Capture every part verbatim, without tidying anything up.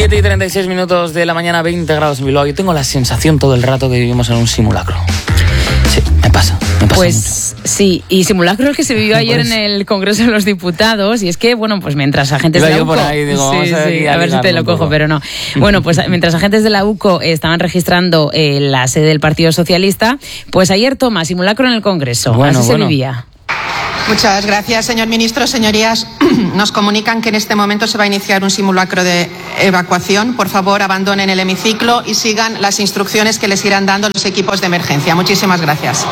siete y treinta y seis minutos de la mañana, veinte grados en Bilbao. Yo tengo la sensación todo el rato que vivimos en un simulacro. Sí, me pasa. Me pasa pues mucho. Sí, y simulacro el que se vivió ayer en el Congreso de los Diputados. Y es que, bueno, pues mientras agentes Iba de la yo UCO... por ahí, digo, sí, vamos a ver, sí, a ver si te lo cojo, pero no. Bueno, pues mientras agentes de la UCO estaban registrando eh, la sede del Partido Socialista, pues ayer toma simulacro en el Congreso. Bueno, Así bueno. se vivía. Muchas gracias, señor ministro. Señorías, nos comunican que en este momento se va a iniciar un simulacro de evacuación. Por favor, abandonen el hemiciclo y sigan las instrucciones que les irán dando los equipos de emergencia. Muchísimas gracias.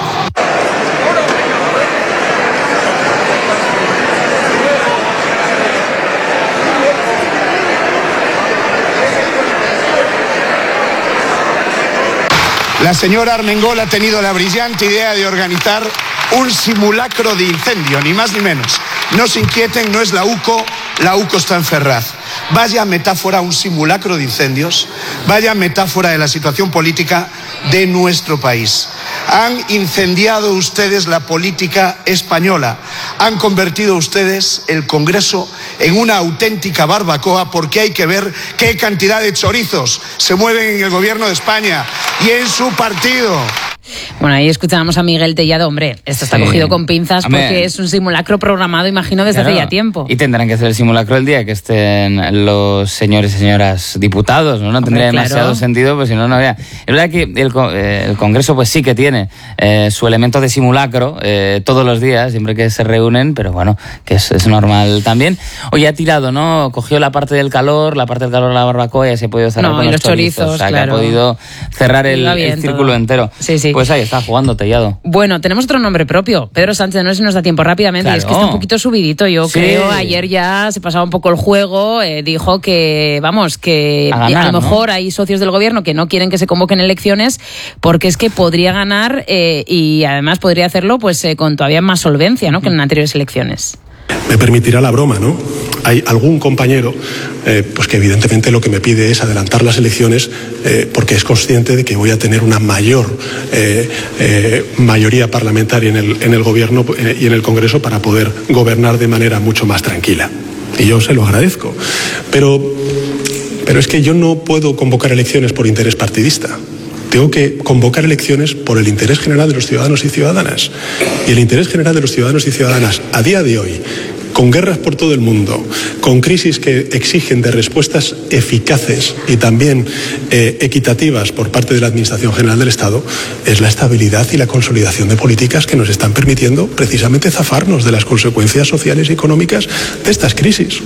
La señora Armengol ha tenido la brillante idea de organizar un simulacro de incendio, ni más ni menos. No se inquieten, no es la UCO, la UCO está en Ferraz. Vaya metáfora, un simulacro de incendios, vaya metáfora de la situación política de nuestro país. Han incendiado ustedes la política española, han convertido ustedes el Congreso en una auténtica barbacoa, porque hay que ver qué cantidad de chorizos se mueven en el gobierno de España y en su partido. Bueno, ahí escuchábamos a Miguel Tellado. Hombre, esto está Sí. cogido con pinzas Hombre. porque es un simulacro programado, imagino, desde Claro. hace ya tiempo. Y tendrán que hacer el simulacro el día que estén los señores y señoras diputados, ¿no? No tendría Hombre, demasiado claro. sentido, pues si no, no había. Es verdad que el, co- eh, el Congreso pues sí que tiene eh, su elemento de simulacro eh, todos los días, siempre que se reúnen, pero bueno, que es, es normal también. Oye, ha tirado, ¿no? Cogió la parte del calor, la parte del calor de la barbacoa y ya se ha podido cerrar No, con y los, los chorizos, O sea, claro. que ha podido cerrar el, Iba bien el círculo todo. entero. Sí, sí. Pues ahí está, jugando Tellado. Bueno, tenemos otro nombre propio, Pedro Sánchez. No sé si nos da tiempo rápidamente. Y es que Claro. está un poquito subidito, yo Sí. creo. Ayer ya se pasaba un poco el juego. Eh, dijo que, vamos, que A ganar, a lo mejor ¿no? hay socios del gobierno que no quieren que se convoquen elecciones porque es que podría ganar eh, y además podría hacerlo pues eh, con todavía más solvencia, ¿no? que en anteriores elecciones. Me permitirá la broma, ¿no? Hay algún compañero eh, pues que evidentemente lo que me pide es adelantar las elecciones eh, porque es consciente de que voy a tener una mayor eh, eh, mayoría parlamentaria en el, en el gobierno eh, y en el Congreso para poder gobernar de manera mucho más tranquila. Y yo se lo agradezco. Pero, pero es que yo no puedo convocar elecciones por interés partidista. Tengo que convocar elecciones por el interés general de los ciudadanos y ciudadanas. Y el interés general de los ciudadanos y ciudadanas a día de hoy, con guerras por todo el mundo, con crisis que exigen de respuestas eficaces y también eh, equitativas por parte de la Administración General del Estado, es la estabilidad y la consolidación de políticas que nos están permitiendo precisamente zafarnos de las consecuencias sociales y económicas de estas crisis.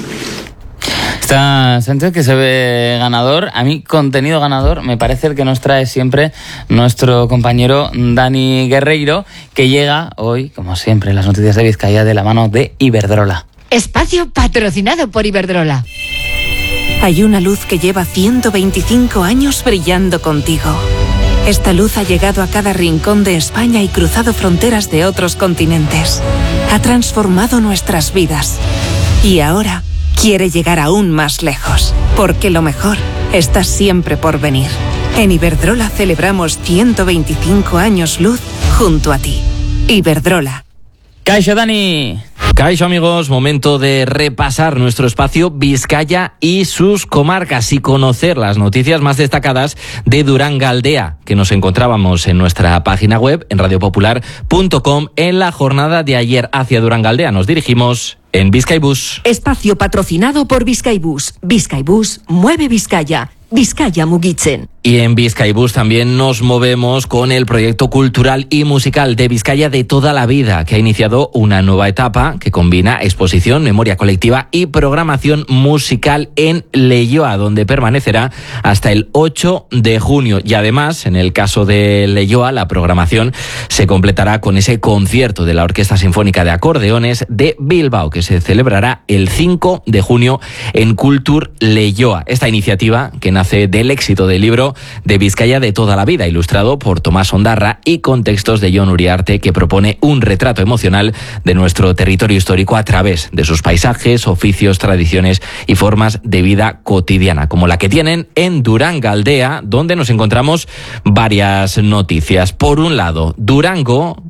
Está Sánchez, que se ve ganador. A mí, contenido ganador, me parece el que nos trae siempre nuestro compañero Dani Guerreiro, que llega hoy, como siempre, en las noticias de Vizcaya de la mano de Iberdrola. Espacio patrocinado por Iberdrola. Hay una luz que lleva ciento veinticinco años brillando contigo. Esta luz ha llegado a cada rincón de España y cruzado fronteras de otros continentes. Ha transformado nuestras vidas. Y ahora quiere llegar aún más lejos, porque lo mejor está siempre por venir. En Iberdrola celebramos ciento veinticinco años luz junto a ti. Iberdrola. ¡Caixo, Dani! Caixo, amigos, momento de repasar nuestro espacio Vizcaya y sus comarcas y conocer las noticias más destacadas de Durangaldea, que nos encontrábamos en nuestra página web en radio popular punto com en la jornada de ayer. Hacia Durangaldea nos dirigimos en Bizkaibus. Espacio patrocinado por Bizkaibus. Bizkaibus mueve Vizcaya. Vizcaya mugitzen. Y en Bizkaibus también nos movemos con el proyecto cultural y musical de Vizcaya de toda la vida, que ha iniciado una nueva etapa que combina exposición, memoria colectiva y programación musical en Leioa, donde permanecerá hasta el ocho de junio. Y además, en el caso de Leioa, la programación se completará con ese concierto de la Orquesta Sinfónica de Acordeones de Bilbao, que se celebrará el cinco de junio en Kultur Leioa. Esta iniciativa, que nace del éxito del libro de Vizcaya de toda la vida, ilustrado por Tomás Ondarra, y con textos de Jon Uriarte, que propone un retrato emocional de nuestro territorio histórico a través de sus paisajes, oficios, tradiciones y formas de vida cotidiana, como la que tienen en Durangaldea, donde nos encontramos varias noticias. Por un lado, Durango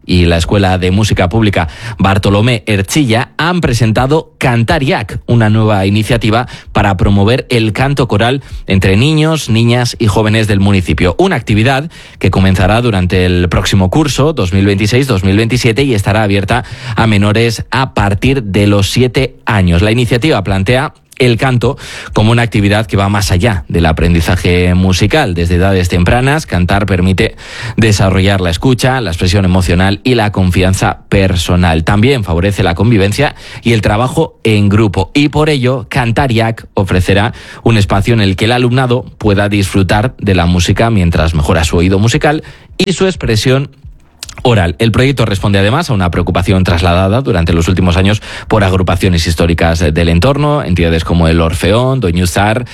y la Escuela de Música Pública Bartolomé Erchilla han presentado Cantariac, una nueva iniciativa para promover el canto coral entre niños, niñas y jóvenes del municipio. Una actividad que comenzará durante el próximo curso dos mil veintiséis dos mil veintisiete y estará abierta a menores a partir de los siete años. La iniciativa plantea el canto como una actividad que va más allá del aprendizaje musical. Desde edades tempranas, cantar permite desarrollar la escucha, la expresión emocional y la confianza personal. También favorece la convivencia y el trabajo en grupo. Y por ello, Cantariac ofrecerá un espacio en el que el alumnado pueda disfrutar de la música mientras mejora su oído musical y su expresión oral. El proyecto responde además a una preocupación trasladada durante los últimos años por agrupaciones históricas del entorno. Entidades como el Orfeón, Doñuzar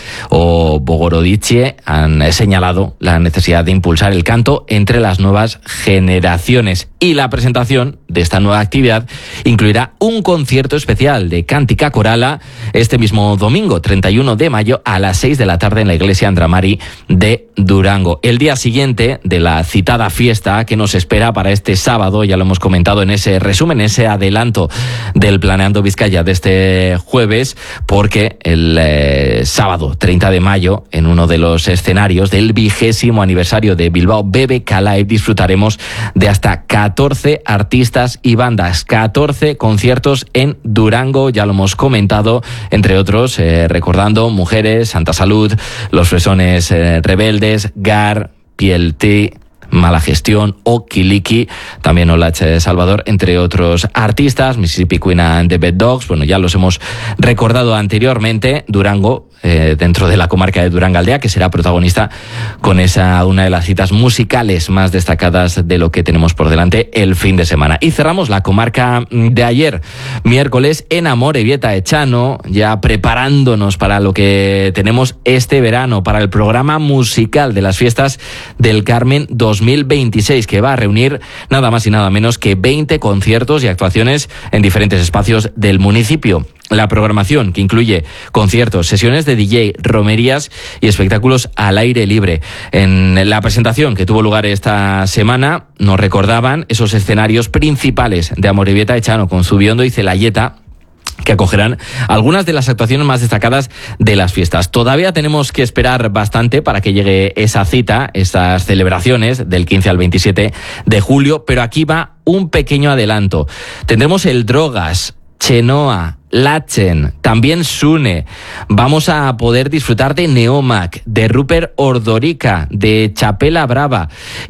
o Bogorodice han señalado la necesidad de impulsar el canto entre las nuevas generaciones. Y la presentación de esta nueva actividad incluirá un concierto especial de Cántica Corala este mismo domingo, treinta y uno de mayo, a las seis de la tarde en la iglesia Andramari de Durango. El día siguiente de la citada fiesta que nos espera para este sábado, ya lo hemos comentado en ese resumen, ese adelanto del Planeando Vizcaya de este jueves, porque el eh, sábado treinta de mayo, en uno de los escenarios del vigésimo aniversario de Bilbao B B K Live, disfrutaremos de hasta catorce artistas y bandas, catorce conciertos en Durango, ya lo hemos comentado, entre otros, eh, recordando Mujeres, Santa Salud, Los Fresones eh, Rebeldes, Gar, Piel T, Mala Gestión o Kiliki, también Olache Salvador, entre otros artistas, Mississippi Queen and the Bad Dogs. Bueno, ya los hemos recordado anteriormente. Durango, eh, dentro de la comarca de Durangaldea, que será protagonista con esa una de las citas musicales más destacadas de lo que tenemos por delante el fin de semana. Y cerramos la comarca de ayer, miércoles, en Amorebieta Echano, ya preparándonos para lo que tenemos este verano, para el programa musical de las fiestas del Carmen dos mil veintiséis, que va a reunir nada más y nada menos que veinte conciertos y actuaciones en diferentes espacios del municipio. La programación, que incluye conciertos, sesiones de D J, romerías y espectáculos al aire libre. En la presentación que tuvo lugar esta semana, nos recordaban esos escenarios principales de Amorebieta Echano con Zubiondo y Celayeta, que acogerán algunas de las actuaciones más destacadas de las fiestas. Todavía tenemos que esperar bastante para que llegue esa cita, esas celebraciones del quince al veintisiete de julio, pero aquí va un pequeño adelanto. Tendremos el Drogas, Chenoa, Lachen, también Sune. Vamos a poder disfrutar de Neomac, de Rupert Ordorica, de Chapela Brava,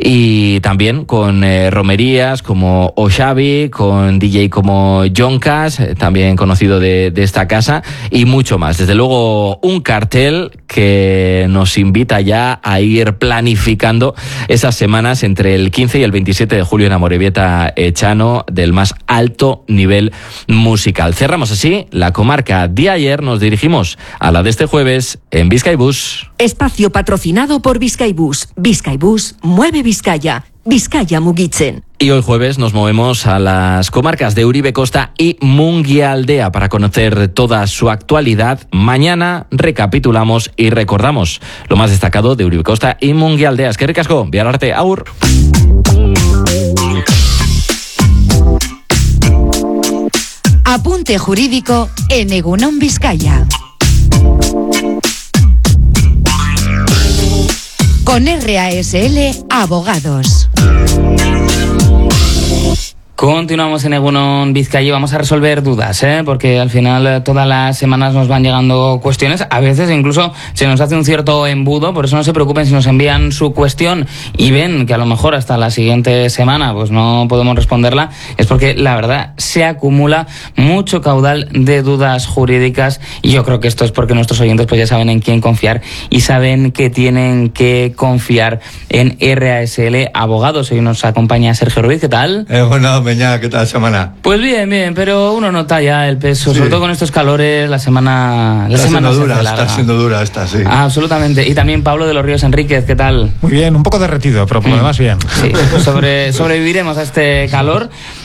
y también con eh, romerías como Oshavi, con D J como Joncas, eh, también conocido de, de esta casa, y mucho más. Desde luego, un cartel que nos invita ya a ir planificando esas semanas entre el quince y el veintisiete de julio en Amorebieta Echano, del más alto nivel musical. Cerramos así la comarca de ayer, nos dirigimos a la de este jueves en Bizkaibus. Espacio patrocinado por Bizkaibus. Bizkaibus mueve Vizcaya. Vizcaya Mugitzen. Y hoy jueves nos movemos a las comarcas de Uribe Costa y Mungialdea para conocer toda su actualidad. Mañana recapitulamos y recordamos lo más destacado de Uribe Costa y Mungialdea. Es que ricasco, biararte, aur. Apunte jurídico en Egunon Vizcaya. Con R A S L Abogados. Continuamos en Egunon Vizcaya y vamos a resolver dudas, ¿eh? Porque al final eh, todas las semanas nos van llegando cuestiones, a veces incluso se nos hace un cierto embudo, por eso no se preocupen si nos envían su cuestión y ven que a lo mejor hasta la siguiente semana pues no podemos responderla, es porque la verdad se acumula mucho caudal de dudas jurídicas y yo creo que esto es porque nuestros oyentes pues ya saben en quién confiar y saben que tienen que confiar en R A S L Abogados. Hoy nos acompaña Sergio Ruiz, ¿qué tal? Eh, bueno, ¿qué tal semana? Pues bien, bien, pero uno nota ya el peso, sí. Sobre todo con estos calores, la semana... La está semana siendo dura, está siendo dura esta, sí. Ah, absolutamente. Y también Pablo de los Ríos Enríquez, ¿qué tal? Muy bien, un poco derretido, pero por lo demás bien. Sí, sobre, sobreviviremos a este calor.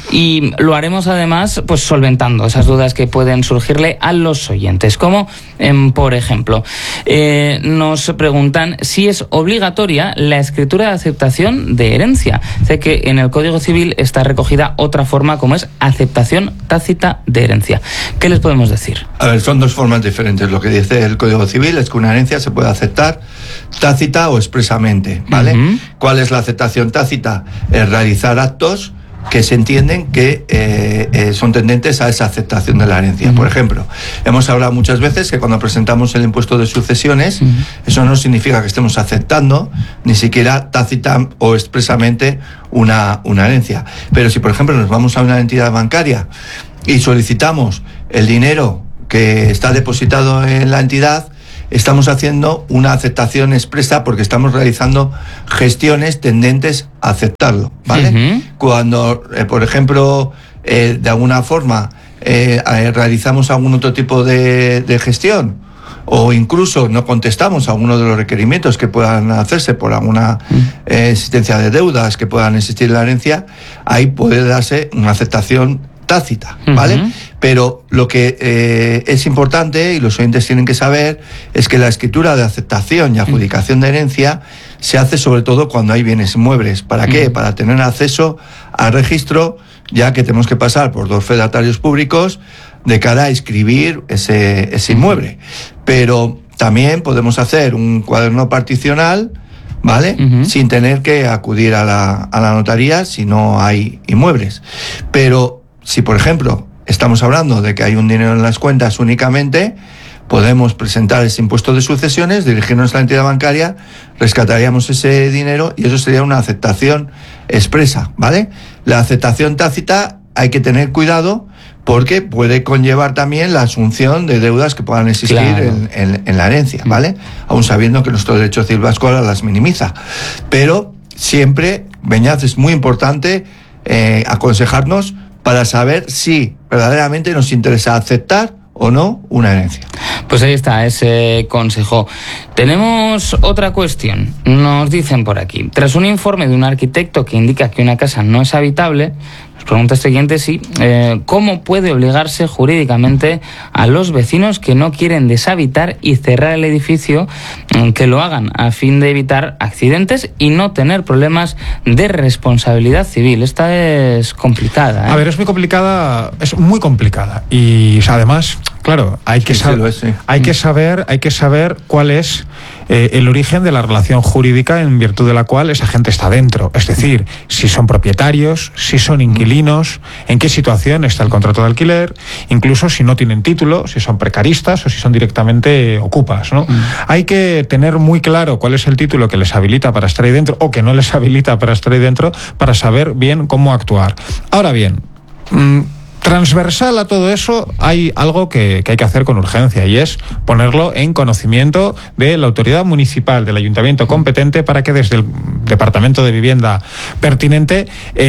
Y lo haremos además pues solventando esas dudas que pueden surgirle a los oyentes, como eh, por ejemplo, eh, nos preguntan si es obligatoria la escritura de aceptación de herencia. Sé que en el Código Civil está recogida otra forma como es aceptación tácita de herencia. ¿Qué les podemos decir? A ver, son dos formas diferentes. Lo que dice el Código Civil es que una herencia se puede aceptar tácita o expresamente, ¿vale? Uh-huh. ¿Cuál es la aceptación tácita? Es realizar actos que se entienden que eh, eh, son tendentes a esa aceptación de la herencia. Uh-huh. Por ejemplo, hemos hablado muchas veces que cuando presentamos el impuesto de sucesiones, uh-huh, eso no significa que estemos aceptando ni siquiera tácita o expresamente una, una herencia. Pero si, por ejemplo, nos vamos a una entidad bancaria y solicitamos el dinero que está depositado en la entidad, estamos haciendo una aceptación expresa porque estamos realizando gestiones tendentes a aceptarlo, ¿vale? Uh-huh. Cuando, eh, por ejemplo, eh, de alguna forma eh, eh, realizamos algún otro tipo de, de gestión o incluso no contestamos a alguno de los requerimientos que puedan hacerse por alguna eh, existencia de deudas que puedan existir en la herencia, ahí puede darse una aceptación tácita, ¿vale? Uh-huh. Pero lo que eh, es importante y los oyentes tienen que saber es que la escritura de aceptación y adjudicación de herencia se hace sobre todo cuando hay bienes inmuebles. ¿Para qué? Uh-huh. Para tener acceso al registro, ya que tenemos que pasar por dos fedatarios públicos de cara a inscribir ese, ese inmueble. Pero también podemos hacer un cuaderno particional, ¿vale? Uh-huh. Sin tener que acudir a la, a la notaría si no hay inmuebles. Pero si, por ejemplo, estamos hablando de que hay un dinero en las cuentas únicamente, podemos presentar ese impuesto de sucesiones, dirigirnos a la entidad bancaria, rescataríamos ese dinero y eso sería una aceptación expresa, ¿vale? La aceptación tácita hay que tener cuidado porque puede conllevar también la asunción de deudas que puedan existir, claro, en, en, en la herencia, ¿vale? Aún sabiendo que nuestro derecho civil vasco las minimiza. Pero siempre, Beñat, es muy importante eh, aconsejarnos para saber si verdaderamente nos interesa aceptar o no una herencia. Pues ahí está ese consejo. Tenemos otra cuestión. Nos dicen por aquí, tras un informe de un arquitecto que indica que una casa no es habitable, nos pregunta el siguiente si eh, ¿cómo puede obligarse jurídicamente a los vecinos que no quieren deshabitar y cerrar el edificio que lo hagan a fin de evitar accidentes y no tener problemas de responsabilidad civil? Esta es complicada, ¿eh? A ver, es muy complicada, es muy complicada y además, claro, hay que, sí, sab- sí, lo es, sí. hay que saber, hay que saber cuál es eh, el origen de la relación jurídica en virtud de la cual esa gente está dentro. Es decir, si son propietarios, si son inquilinos, en qué situación está el contrato de alquiler, incluso si no tienen título, si son precaristas o si son directamente ocupas, ¿no? Mm. Hay que tener muy claro cuál es el título que les habilita para estar ahí dentro o que no les habilita para estar ahí dentro para saber bien cómo actuar. Ahora bien, mmm, transversal a todo eso hay algo que, que hay que hacer con urgencia y es ponerlo en conocimiento de la autoridad municipal, del ayuntamiento competente, para que desde el Departamento de Vivienda pertinente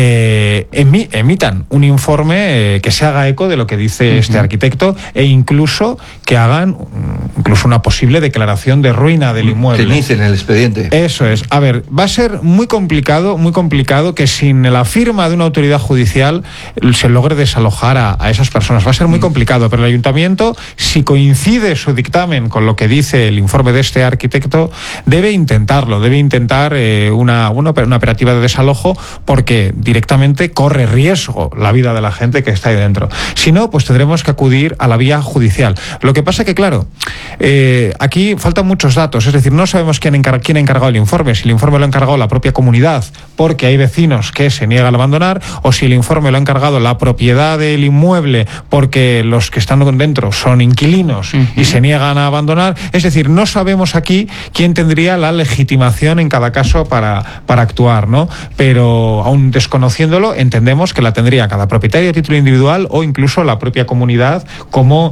eh, emi, emitan un informe eh, que se haga eco de lo que dice uh-huh. este arquitecto e incluso que hagan incluso una posible declaración de ruina del inmueble. Que inicien el expediente. Eso es. A ver, va a ser muy complicado, muy complicado que sin la firma de una autoridad judicial se logre desalojar A, a esas personas. Va a ser muy complicado, pero el ayuntamiento, si coincide su dictamen con lo que dice el informe de este arquitecto, debe intentarlo, debe intentar eh, una, una, una operativa de desalojo porque directamente corre riesgo la vida de la gente que está ahí dentro. Si no, pues tendremos que acudir a la vía judicial. Lo que pasa que, claro, eh, aquí faltan muchos datos, es decir, no sabemos quién, encar- quién ha encargado el informe, si el informe lo ha encargado la propia comunidad porque hay vecinos que se niegan a abandonar o si el informe lo ha encargado la propiedad de el inmueble porque los que están dentro son inquilinos uh-huh. y se niegan a abandonar. Es decir, no sabemos aquí quién tendría la legitimación en cada caso para, para actuar, ¿no? Pero aún desconociéndolo, entendemos que la tendría cada propietario de título individual o incluso la propia comunidad como,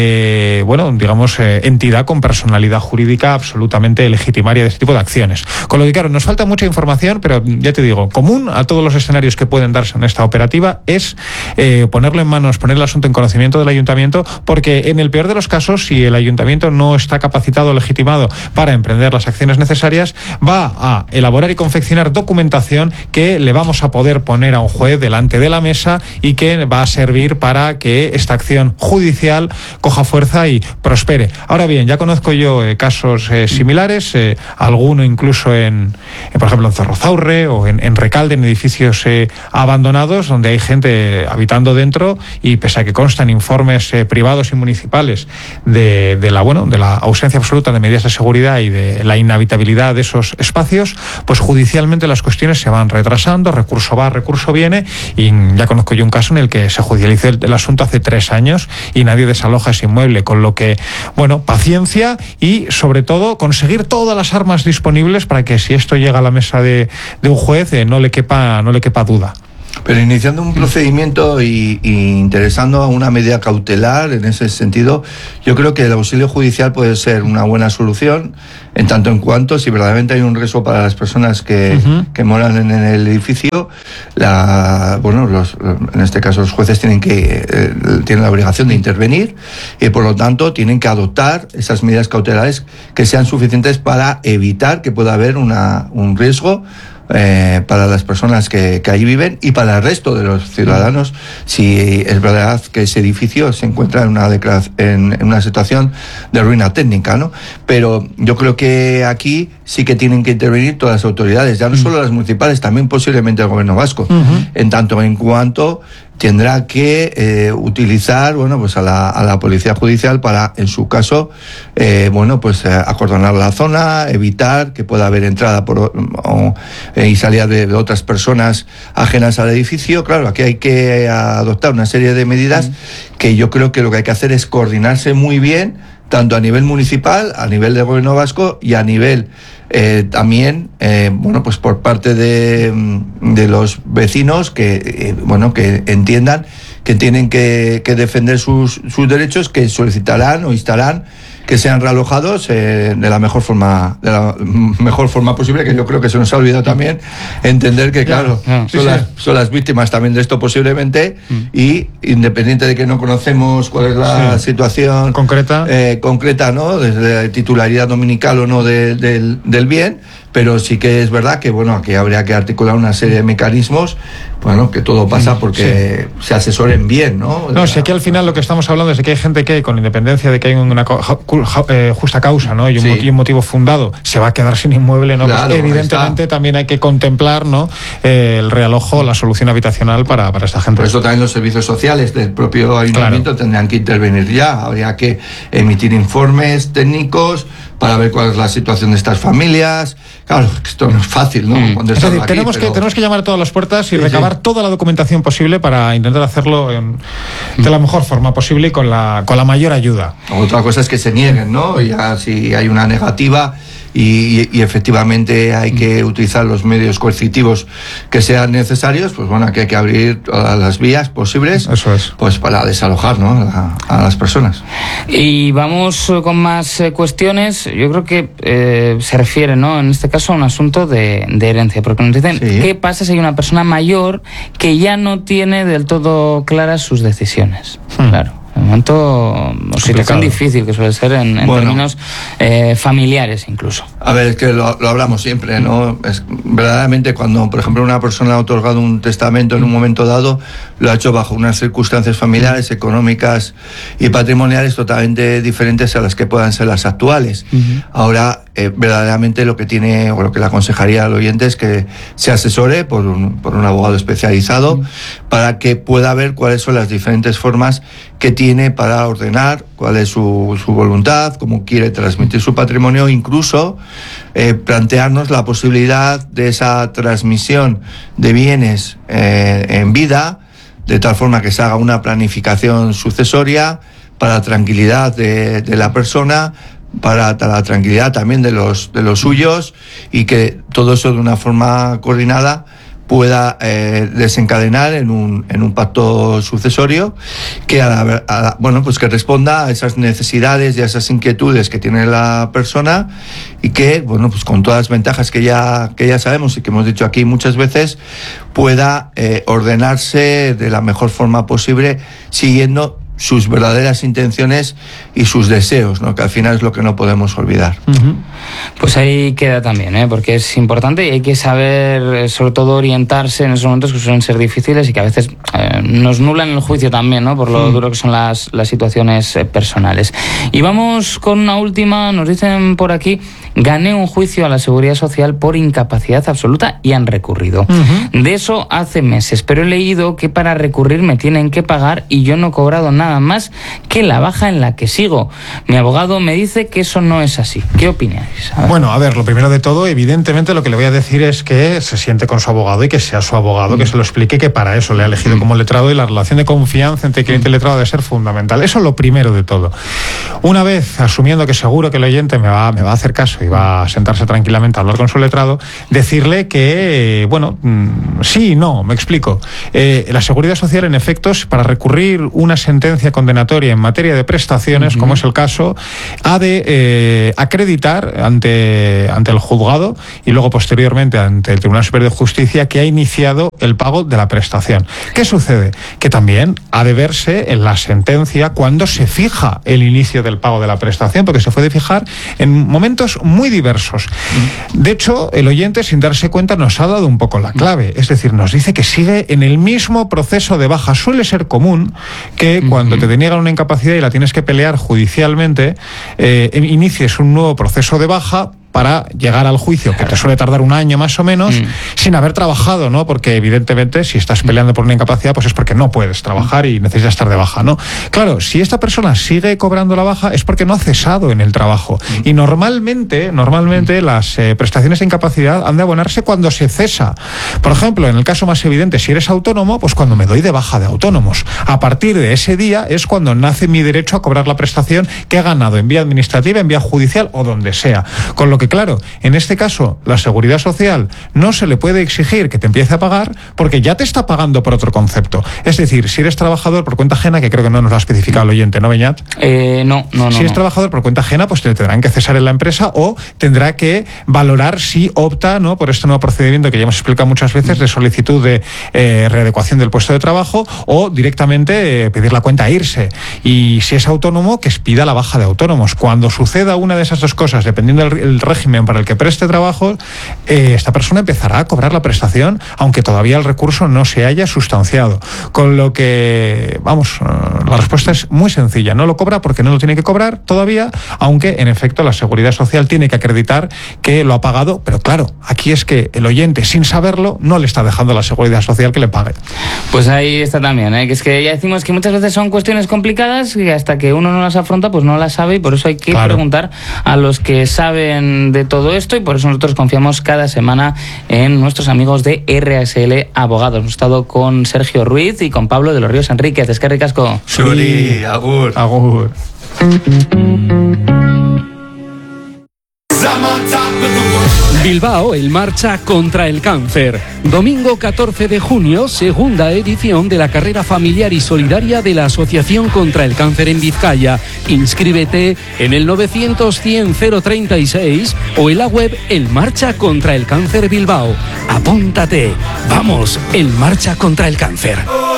eh, bueno, digamos, eh, entidad con personalidad jurídica absolutamente legitimaria de este tipo de acciones. Con lo que, claro, nos falta mucha información, pero ya te digo, común a todos los escenarios que pueden darse en esta operativa es eh, poner ponerlo en manos, poner el asunto en conocimiento del ayuntamiento, porque en el peor de los casos, si el ayuntamiento no está capacitado o legitimado para emprender las acciones necesarias, va a elaborar y confeccionar documentación que le vamos a poder poner a un juez delante de la mesa y que va a servir para que esta acción judicial coja fuerza y prospere. Ahora bien, ya conozco yo eh, casos eh, similares, eh, alguno incluso en, en, por ejemplo, en Zorrozaurre o en, en Recalde, en edificios eh, abandonados, donde hay gente habitando dentro y pese a que constan informes eh, privados y municipales de, de la bueno de la ausencia absoluta de medidas de seguridad y de la inhabitabilidad de esos espacios, pues judicialmente las cuestiones se van retrasando, recurso va, recurso viene, y ya conozco yo un caso en el que se judicializó el, el asunto hace tres años y nadie desaloja ese inmueble, con lo que, bueno, paciencia y sobre todo conseguir todas las armas disponibles para que si esto llega a la mesa de, de un juez eh, no le quepa, no le quepa duda. Pero iniciando un procedimiento y, y interesando a una medida cautelar en ese sentido, yo creo que el auxilio judicial puede ser una buena solución, en tanto en cuanto, si verdaderamente hay un riesgo para las personas que, uh-huh. que moran en el edificio, la, bueno, los, en este caso los jueces tienen que eh, tienen la obligación de intervenir y por lo tanto tienen que adoptar esas medidas cautelares que sean suficientes para evitar que pueda haber una, un riesgo Eh, para las personas que, que allí viven y para el resto de los ciudadanos, si es verdad que ese edificio se encuentra en una, en, en una situación de ruina técnica, ¿no? Pero yo creo que aquí sí que tienen que intervenir todas las autoridades, ya no solo las municipales, también posiblemente el gobierno vasco, uh-huh. en tanto en cuanto tendrá que eh, utilizar, bueno, pues a la, a la policía judicial para, en su caso, eh, bueno, pues eh, acordonar la zona, evitar que pueda haber entrada por, o, eh, y salida de, de otras personas ajenas al edificio. Claro, aquí hay que adoptar una serie de medidas mm. que yo creo que lo que hay que hacer es coordinarse muy bien, tanto a nivel municipal, a nivel del gobierno vasco y a nivel Eh, también, eh, bueno, pues por parte de, de los vecinos que, eh, bueno, que entiendan que tienen que, que defender sus, sus derechos, que solicitarán o instarán que sean realojados eh, de la mejor forma, de la mejor forma posible, que yo creo que se nos ha olvidado también entender que, claro, yeah, yeah. son, sí, las, sí. son las víctimas también de esto posiblemente, mm. y independiente de que no conocemos cuál es la sí. situación concreta, eh, concreta, ¿no? Desde la titularidad dominical o no de, de, del bien, pero sí que es verdad que, bueno, aquí habría que articular una serie de mecanismos, bueno, que todo pasa porque sí. se asesoren bien, ¿no? No, si aquí al final lo que estamos hablando es de que hay gente que, con independencia de que hay una eh, justa causa, ¿no? Y un, sí. motivo, un motivo fundado, se va a quedar sin inmueble, ¿no? Claro, pues evidentemente también hay que contemplar, ¿no? Eh, el realojo, la solución habitacional para, para esta gente. Por eso también los servicios sociales del propio ayuntamiento claro. tendrán que intervenir ya, habría que emitir informes técnicos para ver cuál es la situación de estas familias. Claro, esto no es fácil, ¿no? Mm. Es decir, tenemos, aquí, pero... que, tenemos que llamar a todas las puertas y sí, recabar sí. toda la documentación posible para intentar hacerlo en, mm. de la mejor forma posible y con la, con la mayor ayuda. Otra cosa es que se nieguen, ¿no? Ya si hay una negativa y, y, y efectivamente hay que utilizar los medios coercitivos que sean necesarios, pues bueno, aquí hay que abrir todas las vías posibles. Eso es. Pues para desalojar, ¿no? a, a las personas. Y vamos con más eh, cuestiones. Yo creo que eh, se refiere, ¿no? En este caso a un asunto de, de herencia, porque nos dicen sí. qué pasa si hay una persona mayor que ya no tiene del todo claras sus decisiones. Hmm. Claro. De momento, situación difícil que suele ser en, en bueno, términos eh, familiares incluso. A ver, es que lo, lo hablamos siempre, ¿no? Es, verdaderamente cuando, por ejemplo, una persona ha otorgado un testamento en un momento dado, lo ha hecho bajo unas circunstancias familiares, económicas y patrimoniales totalmente diferentes a las que puedan ser las actuales. Uh-huh. Ahora, eh, verdaderamente lo que tiene, o lo que le aconsejaría al oyente es que se asesore por un, por un abogado especializado uh-huh. para que pueda ver cuáles son las diferentes formas que tiene para ordenar, cuál es su, su voluntad, cómo quiere transmitir su patrimonio, incluso eh, plantearnos la posibilidad de esa transmisión de bienes eh, en vida, de tal forma que se haga una planificación sucesoria para la tranquilidad de, de la persona, para la tranquilidad también de los, de los suyos, y que todo eso de una forma coordinada pueda eh, desencadenar en un, en un pacto sucesorio que, a la, a la, bueno, pues que responda a esas necesidades y a esas inquietudes que tiene la persona y que, bueno, pues con todas las ventajas que ya, que ya sabemos y que hemos dicho aquí muchas veces, pueda eh, ordenarse de la mejor forma posible siguiendo sus verdaderas intenciones y sus deseos, ¿no? Que al final es lo que no podemos olvidar. Uh-huh. Pues ahí queda también, ¿eh? Porque es importante y hay que saber, sobre todo, orientarse en esos momentos que suelen ser difíciles y que a veces eh, nos nulan el juicio también, ¿no? Por lo uh-huh. duro que son las, las situaciones eh, personales. Y vamos con una última, nos dicen por aquí: gané un juicio a la Seguridad Social por incapacidad absoluta y han recurrido. Uh-huh. De eso hace meses, pero he leído que para recurrir me tienen que pagar y yo no he cobrado nada más que la baja en la que sigo. Mi abogado me dice que eso no es así. ¿Qué opináis? A bueno, a ver, lo primero de todo, evidentemente lo que le voy a decir es que se siente con su abogado y que sea su abogado, mm. que se lo explique, que para eso le ha elegido mm. como letrado y la relación de confianza entre cliente y letrado debe ser fundamental. Eso es lo primero de todo. Una vez asumiendo que seguro que el oyente me va, me va a hacer caso y va a sentarse tranquilamente a hablar con su letrado, decirle que, bueno, sí y no, me explico. Eh, la Seguridad Social, en efecto, para recurrir una sentencia condenatoria en materia de prestaciones, uh-huh. como es el caso, ha de eh, acreditar ante, ante el juzgado y luego posteriormente ante el Tribunal Superior de Justicia que ha iniciado el pago de la prestación. ¿Qué sucede? Que también ha de verse en la sentencia cuando se fija el inicio del pago de la prestación, porque se puede fijar en momentos muy diversos. Uh-huh. De hecho, el oyente, sin darse cuenta, nos ha dado un poco la clave. Es decir, nos dice que sigue en el mismo proceso de baja. Suele ser común que uh-huh. cuando te deniegan una incapacidad y la tienes que pelear judicialmente, eh, inicies un nuevo proceso de baja para llegar al juicio, que te suele tardar un año más o menos, mm. sin haber trabajado, ¿no? Porque evidentemente si estás peleando por una incapacidad, pues es porque no puedes trabajar y necesitas estar de baja, ¿no? Claro, si esta persona sigue cobrando la baja es porque no ha cesado en el trabajo. Mm. Y normalmente, normalmente mm. las eh, prestaciones de incapacidad han de abonarse cuando se cesa. Por ejemplo, en el caso más evidente, si eres autónomo, pues cuando me doy de baja de autónomos. A partir de ese día es cuando nace mi derecho a cobrar la prestación que he ganado en vía administrativa, en vía judicial o donde sea. Con lo que, claro, en este caso, la Seguridad Social no se le puede exigir que te empiece a pagar porque ya te está pagando por otro concepto. Es decir, si eres trabajador por cuenta ajena, que creo que no nos lo ha especificado el oyente, ¿no, Beñat? Eh, no, no, no. Si eres no. trabajador por cuenta ajena, pues te tendrán que cesar en la empresa o tendrá que valorar si opta, ¿no?, por este nuevo procedimiento que ya hemos explicado muchas veces de solicitud de eh, readecuación del puesto de trabajo o directamente eh, pedir la cuenta e irse. Y si es autónomo, que pida la baja de autónomos. Cuando suceda una de esas dos cosas, dependiendo del el régimen para el que preste trabajo, eh, esta persona empezará a cobrar la prestación, aunque todavía el recurso no se haya sustanciado. Con lo que, vamos, la respuesta es muy sencilla. No lo cobra porque no lo tiene que cobrar todavía, aunque en efecto la Seguridad Social tiene que acreditar que lo ha pagado, pero claro, aquí es que el oyente, sin saberlo, no le está dejando a la Seguridad Social que le pague. Pues ahí está también, ¿eh? Que es que ya decimos que muchas veces son cuestiones complicadas y hasta que uno no las afronta, pues no las sabe, y por eso hay que claro. preguntar a los que saben de todo esto, y por eso nosotros confiamos cada semana en nuestros amigos de R A S L Abogados. Hemos estado con Sergio Ruiz y con Pablo de los Ríos Enríquez. Es que ricasco. Suri, agur. Agur. Bilbao en marcha contra el cáncer. Domingo catorce de junio, segunda edición de la carrera familiar y solidaria de la Asociación contra el Cáncer en Vizcaya. Inscríbete en el novecientos cien cero treinta y seis o en la web En Marcha contra el Cáncer Bilbao. Apúntate. Vamos, En Marcha contra el Cáncer.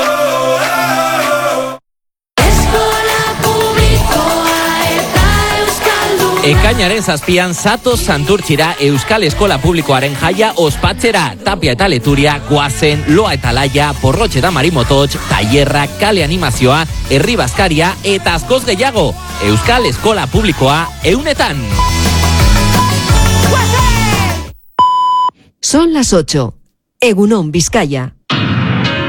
Ekainaren zazpian zatoz santurtzira Euskal Eskola Publikoaren jaia ospatzera. Tapia eta Leturia, goazen, loa eta laia, porrotxe eta marimototx, tailerra, kale animazioa, herri bazkaria eta askoz gehiago. Euskal Eskola Publikoa eunetan. Son las ocho. Egunon, Vizcaya.